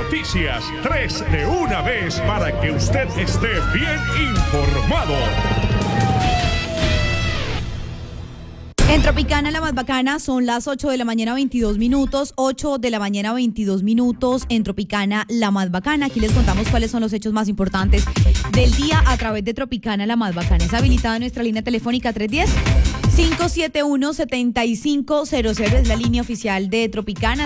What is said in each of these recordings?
noticias, 3 de una vez para que usted esté bien informado. En Tropicana, la más bacana, son las 8 de la mañana 22 minutos, 8 de la mañana 22 minutos en Tropicana, la más bacana. Aquí les contamos cuáles son los hechos más importantes del día a través de Tropicana, la más bacana. Es habilitada nuestra línea telefónica 310-571-7500, es la línea oficial de Tropicana,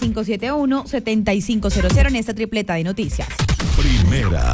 310-571-7500 en esta tripleta de noticias. Primera.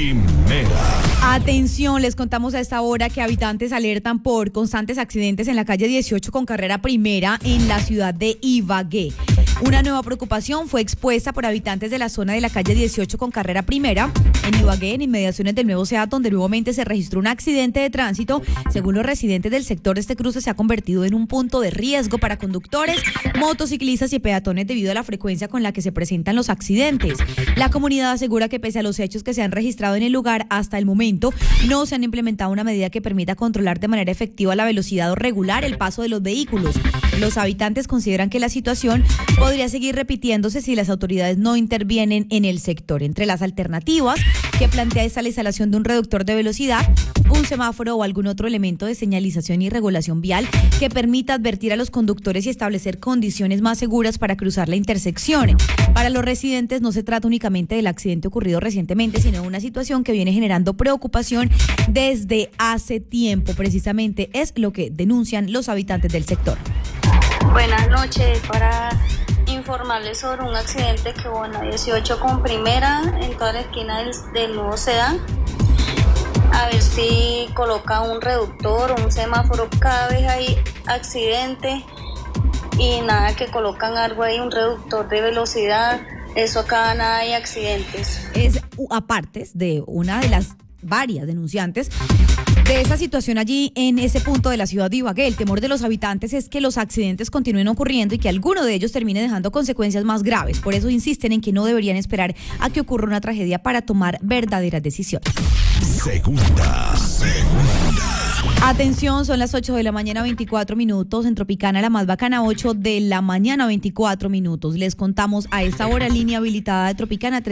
Atención, les contamos a esta hora que habitantes alertan por constantes accidentes en la calle 18 con carrera primera en la ciudad de Ibagué. Una nueva preocupación fue expuesta por habitantes de la zona de la calle 18 con carrera primera en Ibagué, en inmediaciones del nuevo SEAT, donde nuevamente se registró un accidente de tránsito. Según los residentes del sector, este cruce se ha convertido en un punto de riesgo para conductores, motociclistas y peatones debido a la frecuencia con la que se presentan los accidentes. La comunidad asegura que pese a los hechos que se han registrado en el lugar, hasta el momento no se han implementado una medida que permita controlar de manera efectiva la velocidad o regular el paso de los vehículos. Los habitantes consideran que la situación podría seguir repitiéndose si las autoridades no intervienen en el sector. Entre las alternativas que plantea está la instalación de un reductor de velocidad, un semáforo o algún otro elemento de señalización y regulación vial que permita advertir a los conductores y establecer condiciones más seguras para cruzar la intersección. Para los residentes no se trata únicamente del accidente ocurrido recientemente, sino de una situación que viene generando preocupación desde hace tiempo. Precisamente es lo que denuncian los habitantes del sector. Buenas noches, para informarles sobre un accidente que hubo en la 18 con primera en toda la esquina del nuevo SEAT. A ver si coloca un reductor o un semáforo. Cada vez hay accidente y nada que colocan algo ahí, un reductor de velocidad. Eso acá nada hay accidentes. Es aparte de una de las varias denunciantes de esa situación allí en ese punto de la ciudad de Ibagué. El temor de los habitantes es que los accidentes continúen ocurriendo y que alguno de ellos termine dejando consecuencias más graves. Por eso insisten en que no deberían esperar a que ocurra una tragedia para tomar verdaderas decisiones. Segunda. Atención, son las 8 de la mañana 24 minutos en Tropicana, la más bacana, 8 de la mañana 24 minutos. Les contamos a esta hora línea habilitada de Tropicana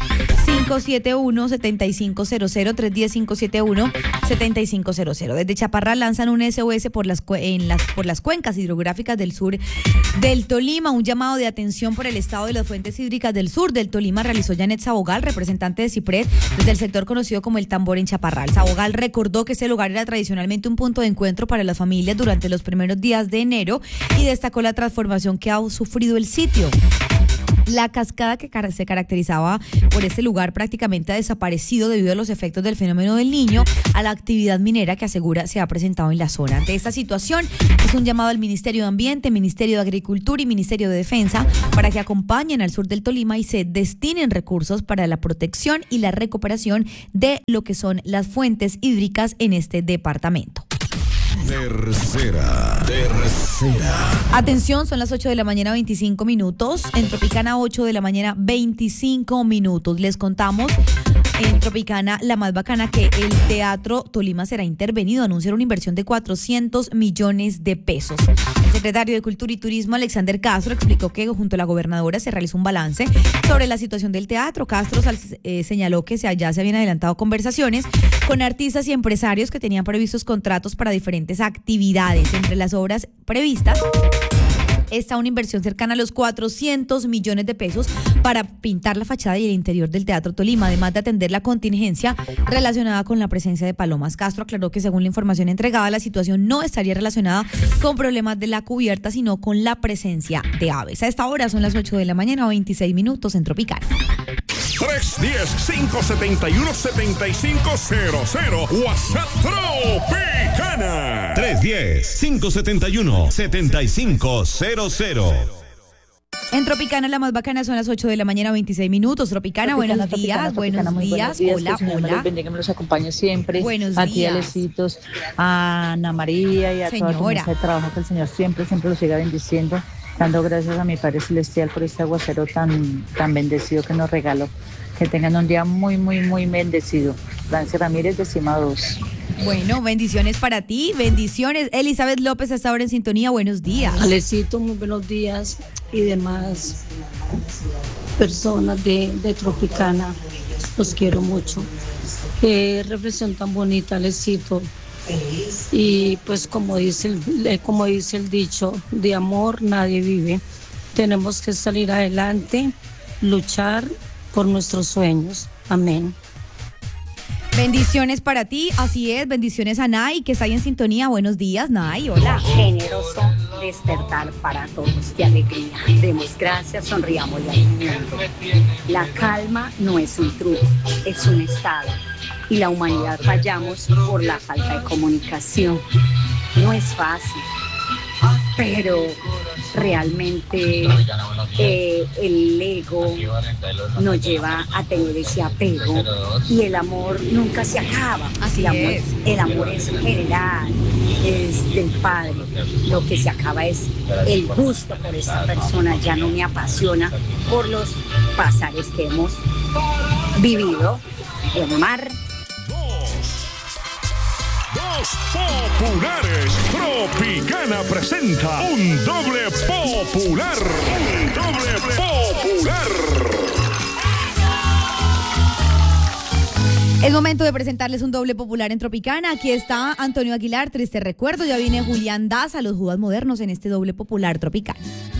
310-571-7500, 310-571-7500. Desde Chaparral lanzan un SOS por las cuencas hidrográficas del sur del Tolima. Un llamado de atención por el estado de las fuentes hídricas del sur del Tolima realizó Janet Sabogal, representante de CIPRED, desde el sector conocido como El Tambor en Chaparral. Sabogal recordó que ese lugar era tradicionalmente un punto de encuentro para las familias durante los primeros días de enero y destacó la transformación que ha sufrido el sitio. La cascada que se caracterizaba por este lugar prácticamente ha desaparecido debido a los efectos del fenómeno del Niño, a la actividad minera que asegura se ha presentado en la zona. Ante esta situación, es un llamado al Ministerio de Ambiente, Ministerio de Agricultura y Ministerio de Defensa para que acompañen al sur del Tolima y se destinen recursos para la protección y la recuperación de lo que son las fuentes hídricas en este departamento. Tercera. Atención, son las 8 de la mañana 25 minutos. En Tropicana, 8 de la mañana 25 minutos. Les contamos en Tropicana, la más bacana, que el Teatro Tolima será intervenido. Anunciaron una inversión de 400 millones de pesos. El secretario de Cultura y Turismo, Alexander Castro, explicó que junto a la gobernadora se realizó un balance sobre la situación del teatro. Castro señaló que ya se habían adelantado conversaciones con artistas y empresarios que tenían previstos contratos para diferentes actividades. Entre las obras previstas está una inversión cercana a los 400 millones de pesos para pintar la fachada y el interior del Teatro Tolima, además de atender la contingencia relacionada con la presencia de palomas. Castro aclaró que según la información entregada, la situación no estaría relacionada con problemas de la cubierta, sino con la presencia de aves. A esta hora son las 8 de la mañana, 26 minutos en Tropicana. 310-571-7500. WhatsApp Tropicana. 310-571-7500. En Tropicana, la más bacana, son las 8 de la mañana, 26 minutos. Tropicana, buenos días. Buenos días. Hola, que el Señor hola. los bendiga, me los acompañe siempre. Buenos a ti, días. Alecitos, a Ana María y a toda tu mesa de trabajo, que el Señor siempre los siga bendiciendo, dando gracias a mi Padre Celestial por este aguacero tan bendecido que nos regaló. Que tengan un día muy bendecido. Francis Ramírez, 2. Bueno, bendiciones para ti, bendiciones. Elizabeth López hasta ahora en sintonía, buenos días. Alecito, muy buenos días y demás personas de Tropicana, los quiero mucho. Qué reflexión tan bonita, Alecito. Y pues como dice el dicho, de amor nadie vive. Tenemos que salir adelante, luchar por nuestros sueños. Amén. Bendiciones para ti, así es, bendiciones a Nay, que está ahí en sintonía. Buenos días, Nay, hola. Generoso despertar para todos, qué alegría. Demos gracias, sonriámosle al mundo. La calma no es un truco, es un estado. Y la humanidad fallamos por la falta de comunicación. No es fácil, pero realmente el ego nos lleva a tener ese apego y el amor nunca se acaba. Así es. El amor es general, es del Padre. Lo que se acaba es el gusto por esta persona. Ya no me apasiona por los pasares que hemos vivido de amar. Dos populares. Tropicana presenta un doble popular. Un doble popular. Es momento de presentarles un doble popular en Tropicana. Aquí está Antonio Aguilar, Triste Recuerdo. Ya viene Julián Daza, los Judas Modernos en este doble popular Tropicana.